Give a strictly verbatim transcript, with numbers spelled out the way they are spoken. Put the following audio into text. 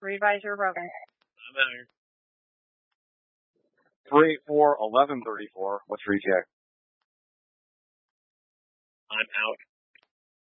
Revise your program. I'm out here. three eight four, eleven thirty-four. What's your E T A? I'm out.